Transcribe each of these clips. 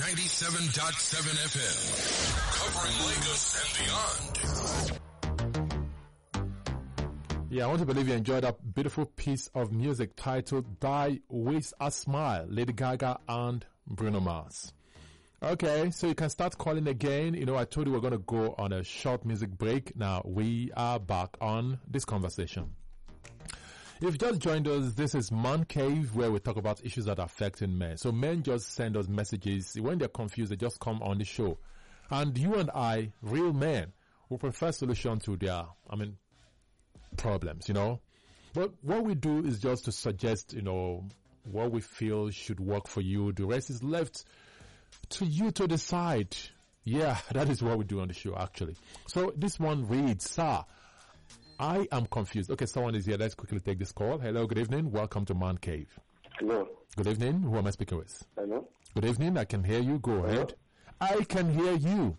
97.7 FM. Covering Lagos and beyond. Yeah, I want to believe you enjoyed that beautiful piece of music titled Die With a Smile, Lady Gaga and Bruno Mars. Okay, so you can start calling again. You know, I told you we're going to go on a short music break. Now, we are back on this conversation. If you just joined us, this is Man Cave, where we talk about issues that are affecting men. So men just send us messages. When they're confused, they just come on the show. And you and I, real men, will prefer solution to their, problems, you know. But what we do is just to suggest, what we feel should work for you. The rest is left to you to decide. Yeah, that is what we do on the show, actually. So this one reads, Sir, I am confused. Okay, someone is here. Let's quickly take this call. Hello, good evening. Welcome to Man Cave. Hello. Good evening. Who am I speaking with? Hello. Good evening. I can hear you. Go ahead. I can hear you.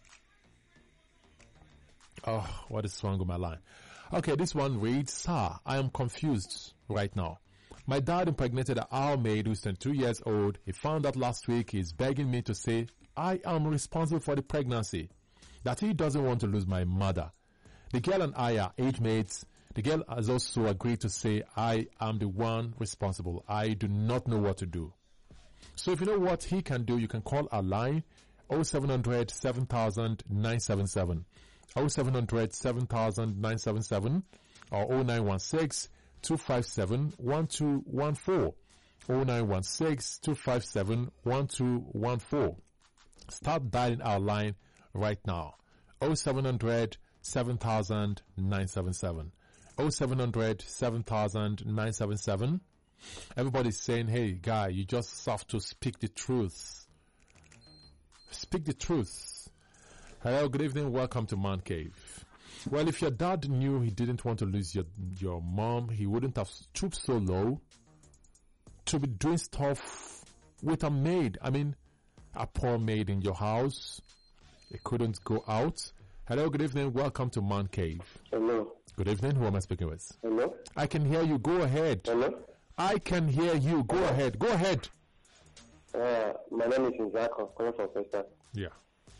Oh, what is wrong with my line? Okay, this one reads, Sir, I am confused right now. My dad impregnated our maid who's 22 years old. He found out last week. He's begging me to say I am responsible for the pregnancy, that he doesn't want to lose my mother. The girl and I are age mates. The girl has also agreed to say I am the one responsible. I do not know what to do. So if you know what he can do, you can call our line 0700 7000 977, 0700 7000 977, or 0916 257 1214, 0916 257 1214. Start dialing our line right now. 0700 7000 977, 0700 7000 977. Everybody's saying, hey guy, you just have to speak the truth. Speak the truth. Hello, good evening. Welcome to Man Cave. Well, if your dad knew he didn't want to lose your mom, he wouldn't have stooped so low to be doing stuff with a maid. A poor maid in your house. It couldn't go out. Hello, good evening. Welcome to Man Cave. Hello. Good evening. Who am I speaking with? Hello. I can hear you. Go ahead. Hello. I can hear you. Go ahead. Go ahead. My name is Isaac. I'm calling from Festa. Yeah.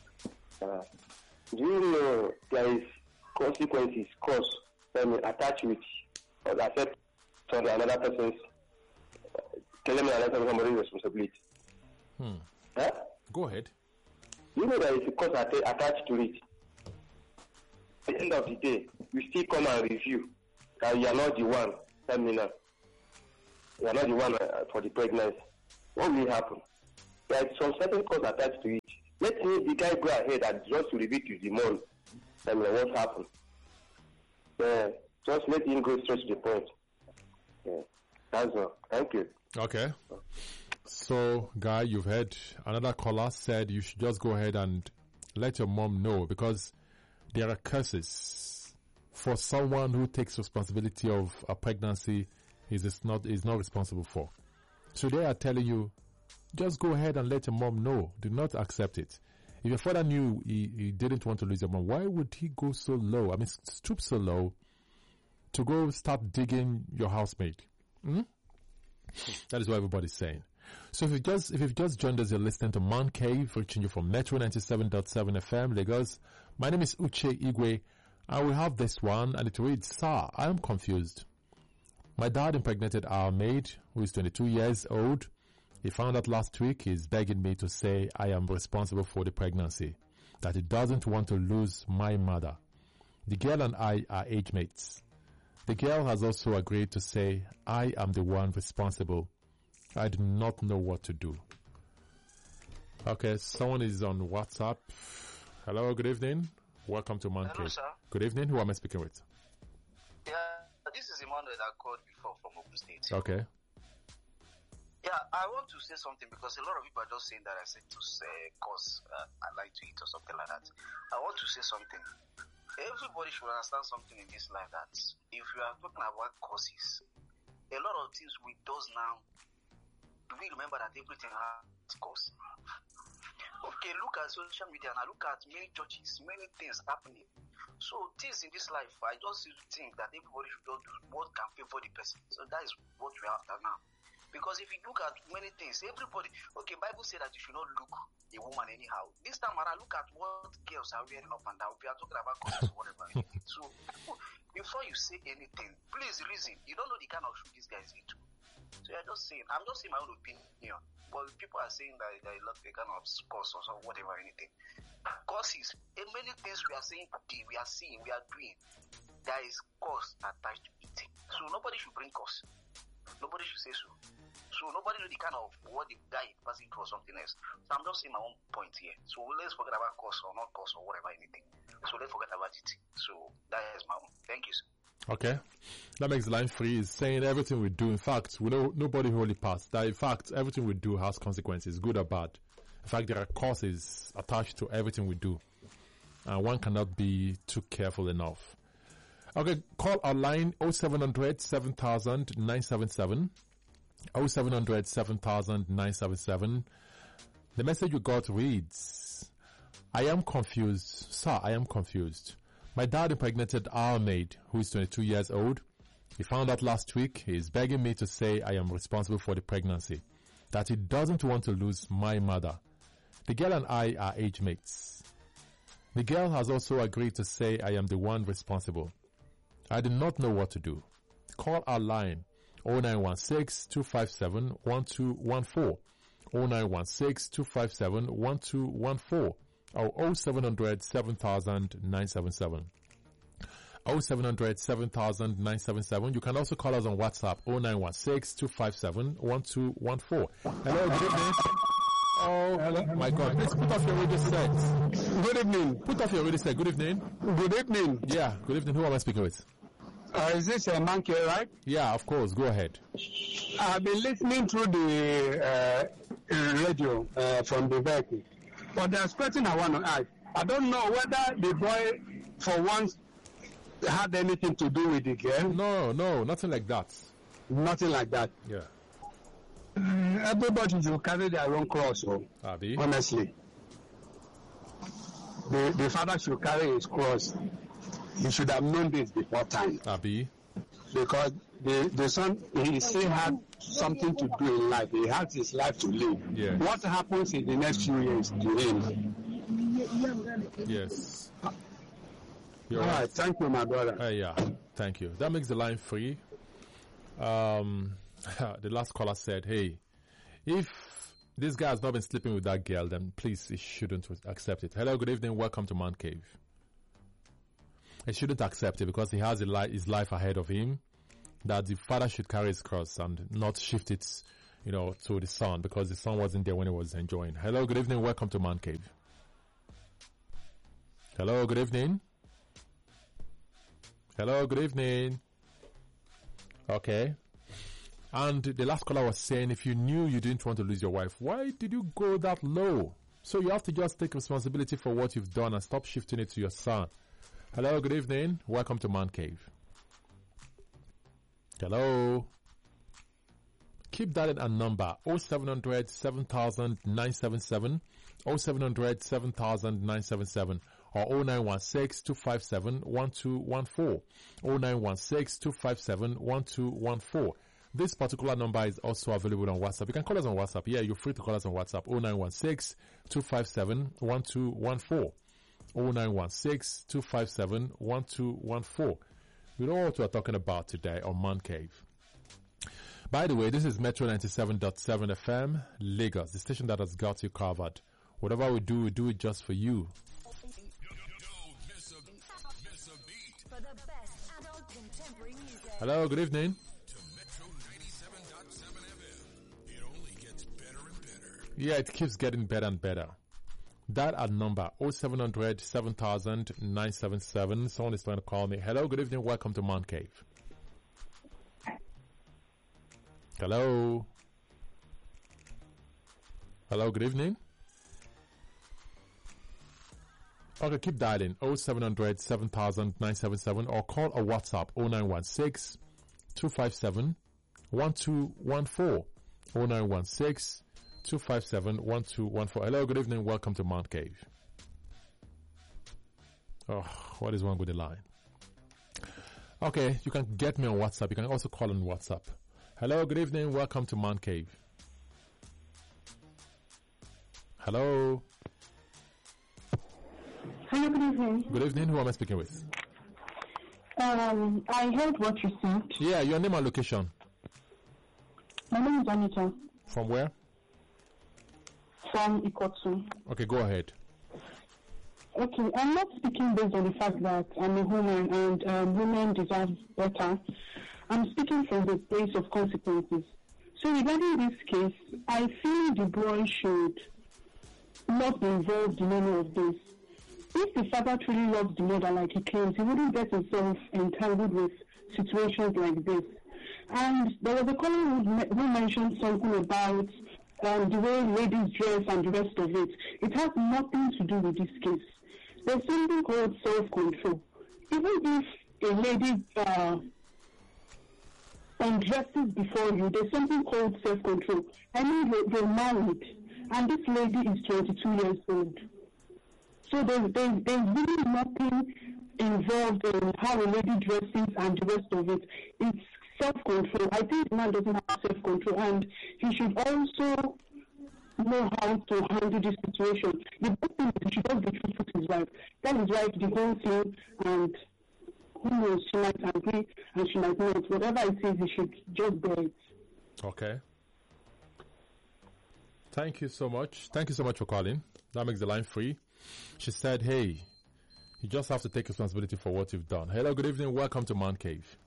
Do you know there is consequences, cause when you attach with or accept to another person's telling me another somebody's responsibility? Huh? Go ahead. You know there is a cause attached to it. At the end of the day, you still come and review that you are not the one. Tell me now. You are not the one for the pregnancy. What will happen? There is some certain cause attached to it. Let me the guy go ahead and just to reveal to the mom. Tell me what happened. Just let him go straight to the point. Yeah. That's all. Thank you. Okay. So, guy, you've heard another caller said you should just go ahead and let your mom know, because there are curses for someone who takes responsibility of a pregnancy is not responsible for. So they are telling you, just go ahead and let your mom know. Do not accept it. If your father knew he didn't want to lose your mom, why would he go so low? Stoop so low to go start digging your housemaid. That is what everybody's saying. So if you've just joined us, you're listening to Man Cave, reaching you from Metro 97.7 FM, Lagos. My name is Uche Igwe. I will have this one, and it reads, Sir, I am confused. My dad impregnated our maid, who is 22 years old. He found out last week he's begging me to say I am responsible for the pregnancy, that he doesn't want to lose my mother. The girl and I are age mates. The girl has also agreed to say I am the one responsible. I do not know what to do. Okay, someone is on WhatsApp. Hello, good evening. Welcome to Man Cave. Hello, sir. Good evening. Who am I speaking with? Yeah, this is Emmanuel that called before from Ogun State. Okay. Yeah, I want to say something because a lot of people are just saying that I said to cause I like to eat or something like that. I want to say something. Everybody should understand something in this life, that if you are talking about causes, a lot of things we do now, do we remember that everything has cause? Okay, look at social media and I look at many churches, many things happening. So things in this life, I just think that everybody should just do what can favor the person. So that is what we are after now. Because if you look at many things, everybody, okay, Bible said that you should not look a woman anyhow. This time around, look at what girls are wearing up and down. We are talking about clothes, whatever. So, before you say anything, please reason. You don't know the kind of shoe these guys into. So I'm just saying my own opinion. But people are saying that they love the kind of course or whatever, anything. Courses, many things we are saying today, we are seeing, we are doing. There is cost attached to it. So nobody should bring cost. Nobody should say so. So nobody know the kind of what the guy is passing through or something else. So I'm just saying my own point here. So let's forget about cost or not cost or whatever, anything. So let's forget about it. So that is my own. Thank you, sir. Okay. That makes the line free. Is saying everything we do. In fact, we know nobody wholly passed. That in fact, everything we do has consequences, good or bad. In fact, there are causes attached to everything we do. And one cannot be too careful enough. Okay, call our line 0700 7000 977. 0700 7000 977. The message you got reads, I am confused. Sir, I am confused. My dad impregnated our maid, who is 22 years old. He found out last week. He is begging me to say I am responsible for the pregnancy, that he doesn't want to lose my mother. The girl and I are age mates. The girl has also agreed to say I am the one responsible. I do not know what to do. Call our line 0916-257-1214, 0916-257-1214, or 0700 7000 977. 0700 7000 977. You can also call us on WhatsApp 0916-257-1214. Hello, good evening. Oh, hello. My God. Please put off your radio set. Good evening. Put off your radio set. Good evening. Good evening. Yeah, good evening. Who am I speaking with? Is this a monkey, right? Yeah, of course. Go ahead. I've been listening through the radio from the vehicle. But there's a question I want to ask. I don't know whether the boy, for once, had anything to do with the girl. No, nothing like that. Nothing like that. Yeah. Everybody should carry their own cross, honestly. The father should carry his cross. He should have known this before time. Because the son, he still had something to do in life. He has his life to live. Yes. What happens in the next few years to him? Yes. All right. Thank you, my brother. Yeah, thank you. That makes the line free. The last caller said, hey, if this guy has not been sleeping with that girl, then please, he shouldn't accept it. Hello, good evening. Welcome to Man Cave. He shouldn't accept it because he has his life ahead of him, that the father should carry his cross and not shift it, to the son, because the son wasn't there when he was enjoying. Hello, good evening. Welcome to Man Cave. Hello, good evening. Hello, good evening. Okay. And the last caller was saying, if you knew you didn't want to lose your wife, why did you go that low? So you have to just take responsibility for what you've done and stop shifting it to your son. Hello, good evening. Welcome to Man Cave. Hello. Keep dialing a number 0700 7000 977, 0700 7000 977, or 0916 257 1214, 0916 257 1214. This particular number is also available on WhatsApp. You can call us on WhatsApp. Yeah, you're free to call us on WhatsApp 0916 257 1214. 0916 257 1214. We know what we're talking about today on Man Cave. By the way, this is Metro 97.7 FM, Lagos, the station that has got you covered. Whatever we do it just for you. Hello, good evening. Yeah, it keeps getting better and better. That at number 0700 7000 977. Someone is trying to call me. Hello, good evening. Welcome to Man Cave. Hello. Hello, good evening. Okay, keep dialing 0700 7000 977 or call a WhatsApp 0916 257 1214. 0916 257 1214. Hello, good evening. Welcome to Man Cave. Oh, what is wrong with the line? Okay, you can get me on WhatsApp. You can also call on WhatsApp Hello, good evening. Welcome to Man Cave. Hello. Hello, good evening. Good evening. Who am I speaking with? I heard what you said. Yeah, your name and location. My name is Anita From where? from Ikotu. Okay, go ahead. Okay, I'm not speaking based on the fact that I'm a woman and women deserve better. I'm speaking from the place of consequences. So regarding this case, I feel the boy should not be involved in any of this. If the father truly loves the mother like he claims, he wouldn't get himself entangled with situations like this. And there was a caller who mentioned something about the way ladies dress and the rest of it. It has nothing to do with this case. There's something called self-control. Even if a lady undresses before you, there's something called self-control. I mean, you're married, and this lady is 22 years old. So there's really nothing involved in how a lady dresses and the rest of it. It's self-control. I think the man doesn't have self-control, and he should also know how to handle this situation. The best thing is he should just be truthful to his wife. Tell his wife the whole thing, and who knows, she might agree and she might not. Whatever it is, he should just bear it. Okay. Thank you so much. Thank you so much for calling. That makes the line free. She said, hey, you just have to take responsibility for what you've done. Hello, good evening. Welcome to Man Cave.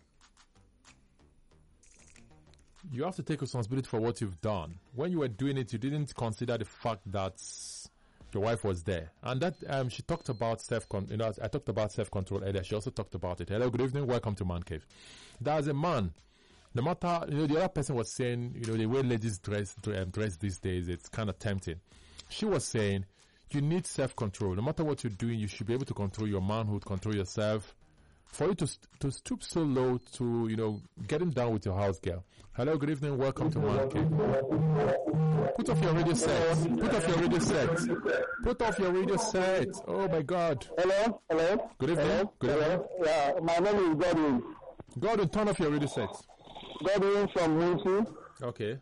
You have to take responsibility for what you've done. When you were doing it, you didn't consider the fact that your wife was there. And that she talked about self-control. I talked about self-control earlier. She also talked about it. Hello, good evening. Welcome to Man Cave. There's a man. No matter, the other person was saying, the way ladies dress these days, it's kind of tempting. She was saying, you need self-control. No matter what you're doing, you should be able to control your manhood, control yourself. For you to stoop so low to, getting down with your house girl. Hello, good evening. Welcome to Man Cave. Put off your radio set. Put off your radio set. Put off your radio set. Oh my God. Hello? Good evening. Hello? Good evening. Yeah, my name is Godwin. Gordon, turn off your radio set. Godwin from Winsu. Okay.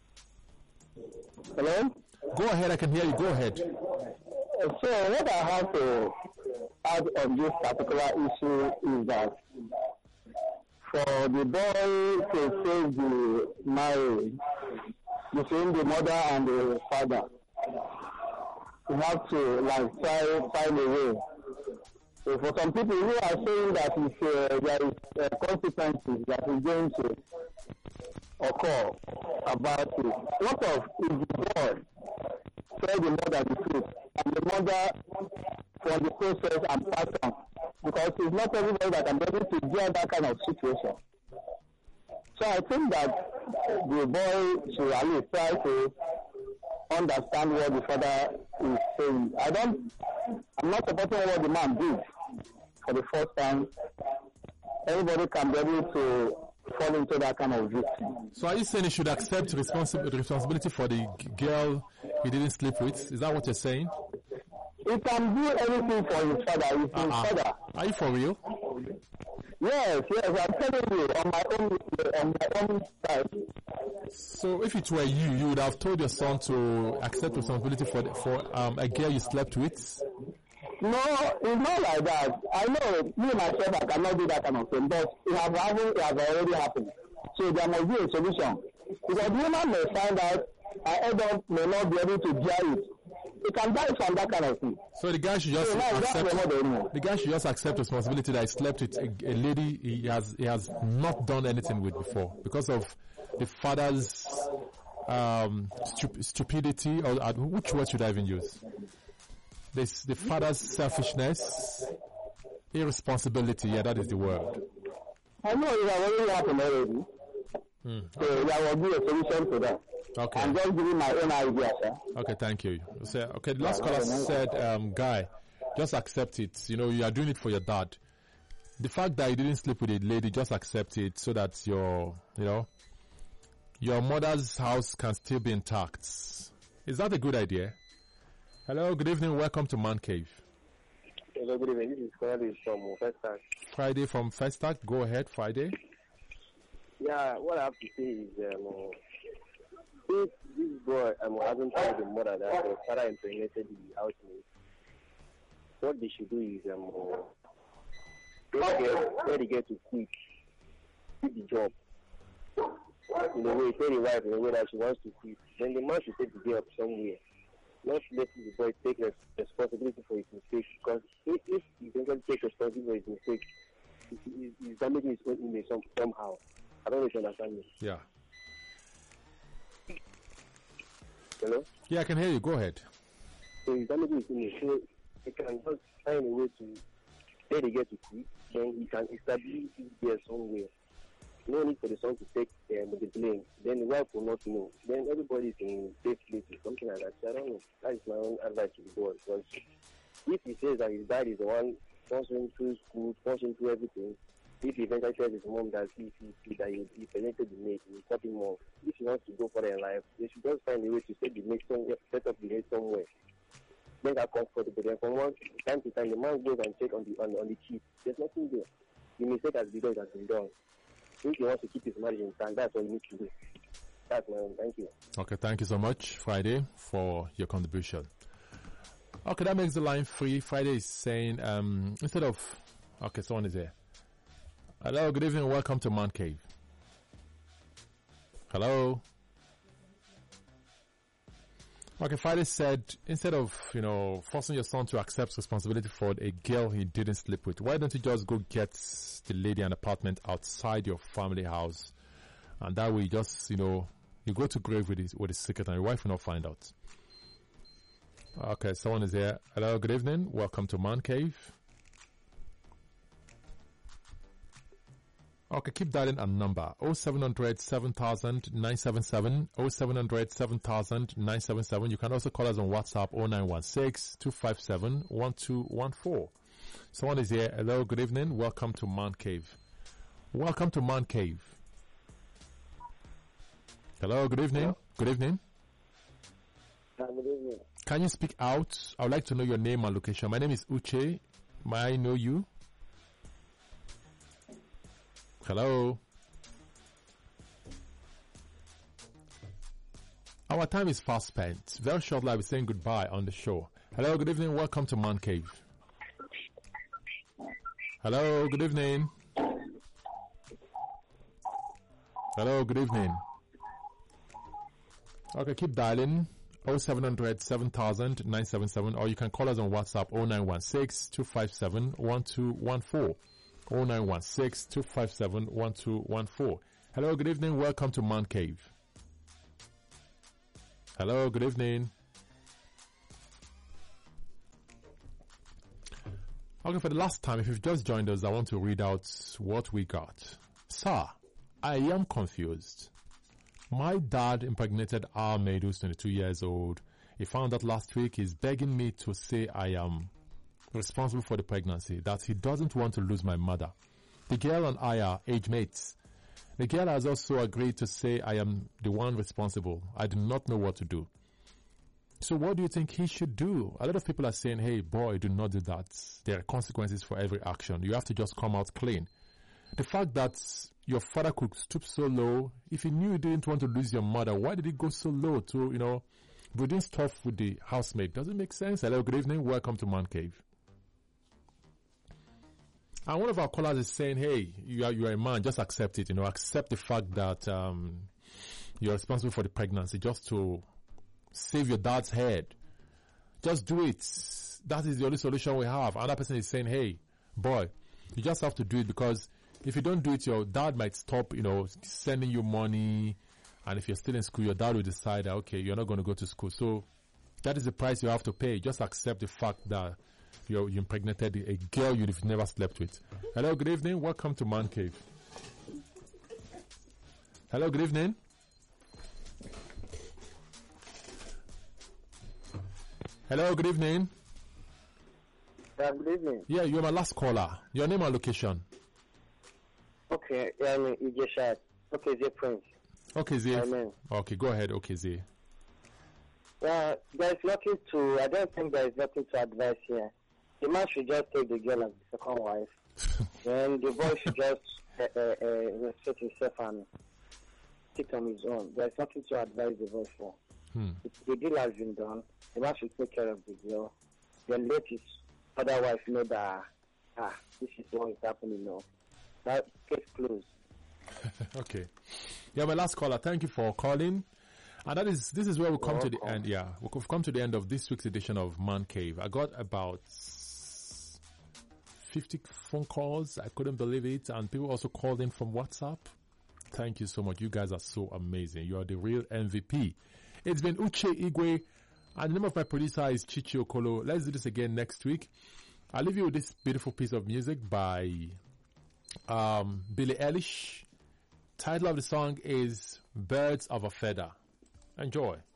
Hello? Go ahead. I can hear you. Go ahead. So what I have to add on this particular issue is that for the boy to save the marriage between the mother and the father, you have to find a way. So for some people who are saying that there is consequences that is going to occur about it, what of if the boy tell the mother the truth and the mother for the process and pass on? Because it's not everybody that can be able to bear that kind of situation. So I think that the boy should at least try to understand what the father is saying. I'm not supporting what the man did for the first time. Everybody can be able to fall into that kind of victim. So are you saying he should accept responsibility for the girl he didn't sleep with? Is that what you're saying? He can do anything for his father. His father. Are you for real? Yes, I'm telling you, on my own side. So if it were you, you would have told your son to accept responsibility for a girl you slept with? No, it's not like that. I know, me myself, I cannot do that kind of thing, but it has already happened. So there must be a solution. Because woman may find out, an adult may not be able to bear it. He can die from that kind of thing. So the guy should just accept responsibility that he slept with a lady he has not done anything with before because of the father's stupidity, or which word should I even use? The father's selfishness, irresponsibility. Yeah, that is the word. I know it has already happened already. So there will be a solution to that. Okay. I'm just giving my own idea, sir. Okay, thank you. So, the last caller said, guy, just accept it. You are doing it for your dad. The fact that you didn't sleep with a lady, just accept it so that your mother's house can still be intact. Is that a good idea? Hello, good evening. Welcome to Man Cave. Hello, good evening. This is Friday from Festac. Friday from Festac. Go ahead, Friday. Yeah, what I have to say is, if this boy hasn't told the mother that the father impregnated the housemaid, what they should do is, tell the girl to quit the job. In a way, tell the wife in a way that she wants to quit. Then the man should take the girl up somewhere. Not let the boy take responsibility for his mistakes. Because if he doesn't take responsibility for his mistakes, he's damaging his own image somehow. I don't know if you understand me. Yeah. Hello? Yeah, I can hear you. Go ahead. So he's damaging his image. So he can just find a way to tell the girl to quit. Then he can establish his girl somewhere. No need for the son to take the blame. Then the wife will not know. Then everybody is in safe places, something like that. So I don't know. That is my own advice to the boy. Because if he says that his dad is the one sponsoring through school, sponsoring through everything, if he eventually tells his mom that he presented the maid, he will cut him off. If he wants to go further in life, they should just find a way to set up the maid somewhere. Make her comfortable. Then from time to time, the man goes and check on the cheap. There's nothing there. The mistake has been done, has been done. If he wants to keep his marriage intact, that's what he needs to do. That's my own. Thank you. Okay, thank you so much, Friday, for your contribution. Okay, that makes the line free. Friday is saying, instead of... Okay, someone is there. Hello, good evening, welcome to Man Cave. Hello? Okay, Friday said, instead of, forcing your son to accept responsibility for a girl he didn't sleep with, why don't you just go get the lady an apartment outside your family house? And that way, just, you go to grave with his secret and your wife will not find out. Okay, someone is here. Hello, good evening. Welcome to Man Cave. Okay, keep dialing a number 0700 7000 977 0700 7000 977. You can also call us on WhatsApp 0916 257 1214. Someone is here. Hello, good evening. Welcome to Man Cave. Welcome to Man Cave. Hello, good evening. Hello? Good evening. Good evening. Can you speak out? I would like to know your name and location. My name is Uche. May I know you? Hello. Our time is fast spent. Very shortly, I'll be saying goodbye on the show. Hello, good evening. Welcome to Man Cave. Hello, good evening. Hello, good evening. Okay, keep dialing 0700 7000 977, or you can call us on WhatsApp 0916 257 1214. 0916 257 1214. Hello, good evening. Welcome to Man Cave. Hello, good evening. Okay, for the last time, if you've just joined us, I want to read out what we got. Sir, I am confused. My dad impregnated our maid who's 22 years old. He found out last week he's begging me to say I am responsible for the pregnancy, that he doesn't want to lose my mother. The girl and I are age mates. The girl has also agreed to say I am the one responsible. I do not know what to do. So what do you think he should do? A lot of people are saying, hey boy, do not do that. There are consequences for every action. You have to just come out clean. The fact that your father could stoop so low, if he knew he didn't want to lose your mother, why did he go so low to, doing stuff with the housemaid? Doesn't make sense. Hello, good evening. Welcome to Man Cave. And one of our callers is saying, hey, you are a man, just accept it, accept the fact that you're responsible for the pregnancy just to save your dad's head. Just do it. That is the only solution we have. Another person is saying, hey, boy, you just have to do it, because if you don't do it, your dad might stop, sending you money. And if you're still in school, your dad will decide that, okay, you're not going to go to school. So that is the price you have to pay. Just accept the fact that you impregnated a girl you've never slept with. Hello, good evening. Welcome to Man Cave. Hello, good evening. Hello, good evening. Good evening. Yeah, you're my last caller. Your name and location. Okay, Ijesha. Okay, Zee Prince. Okay, Zee. Amen. Okay, go ahead. Okay, Zee. There is nothing I don't think there is nothing to advise here. The man should just take the girl as the second wife. Then the boy should just respect himself and take on his own. There's nothing to advise the boy for. If the deal has been done, the man should take care of the girl. Then let his other wife know that this is what is happening now. That case closed. Okay. Yeah, my last caller. Thank you for calling. And this is where we come to the end. Yeah, we've come to the end of this week's edition of Man Cave. I got about 50 phone calls. I couldn't believe it. And people also called in from WhatsApp. Thank you so much. You guys are so amazing. You are the real MVP. It's been Uche Igwe. And the name of my producer is Chichi Okolo. Let's do this again next week. I'll leave you with this beautiful piece of music by Billie Eilish. Title of the song is Birds of a Feather. Enjoy.